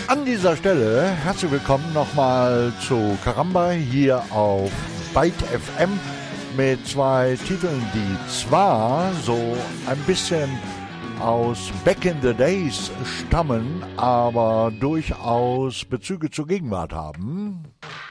An dieser Stelle herzlich willkommen nochmal zu Karamba hier auf Byte FM mit zwei Titeln, die zwar so ein bisschen aus Back in the Days stammen, aber durchaus Bezüge zur Gegenwart haben.